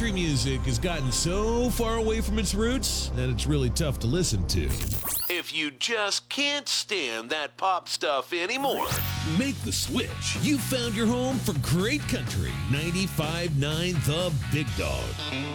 country music has gotten so far away from its roots that it's really tough to listen to. If you just can't stand that pop stuff anymore, Make the switch. You found your home for great country. 95.9 The Big Dog.